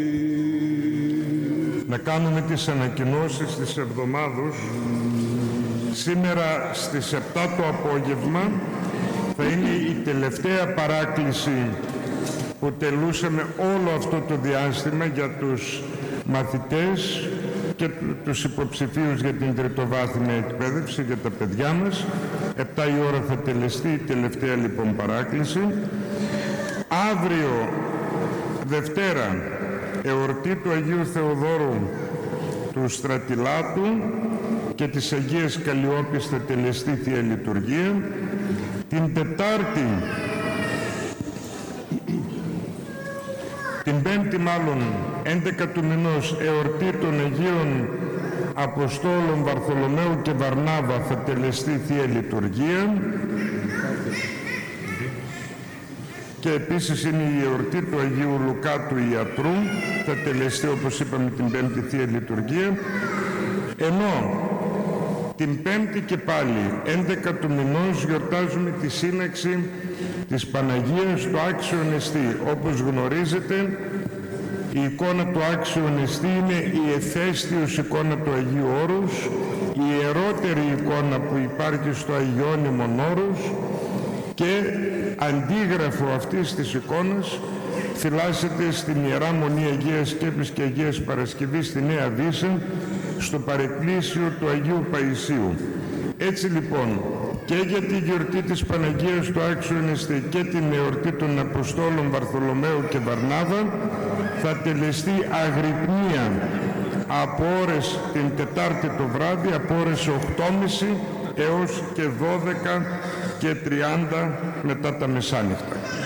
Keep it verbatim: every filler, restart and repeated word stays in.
Να κάνουμε τις ανακοινώσεις της εβδομάδος. Σήμερα στις επτά το απόγευμα θα είναι η τελευταία παράκληση που τελούσαμε όλο αυτό το διάστημα για τους μαθητές και τους υποψηφίους για την τριτοβάθμια εκπαίδευση για τα παιδιά μας. επτά η ώρα θα τελεστεί η τελευταία λοιπόν παράκληση. Αύριο, Δευτέρα, εορτή του Αγίου Θεοδόρου του Στρατιλάτου και της Αγίας Καλλιόπης θα τελεστεί Θεία Λειτουργία. Την Τετάρτη, την Πέμπτη μάλλον, έντεκα του μηνός, εορτή των Αγίων Αποστόλων Βαρθολομαίου και Βαρνάβα θα τελεστεί Θεία Λειτουργία. Και επίσης είναι η εορτή του Αγίου Λουκά του Ιατρού, θα τελεστεί όπως είπαμε την Πέμπτη Θεία Λειτουργία. Ενώ την Πέμπτη και πάλι, έντεκα του μηνός, γιορτάζουμε τη σύναξη της Παναγίας του Άξιου Νεστή. Όπως γνωρίζετε, η εικόνα του Άξιου Νεστή είναι η εφαίστειος εικόνα του Αγίου Όρους, η ιερότερη εικόνα που υπάρχει στο Αγιώνυμον Όρος και αντίγραφο αυτής της εικόνας φυλάσσεται στην Ιερά Μονή Αγίας Σκέπης και Αγίας Παρασκευής στη Νέα Βύσσα, στο παρεκκλήσιο του Αγίου Παϊσίου. Έτσι λοιπόν, και για τη γιορτή της Παναγίας του Άξιου Νεστή και την εορτή των Αποστόλων Βαρθολομαίου και Βαρνάβα θα τελεστεί αγρυπνία από ώρες την Τετάρτη το βράδυ, από ώρες οκτώ και μισή έως και δώδεκα και τριάντα μετά τα μεσάνυχτα.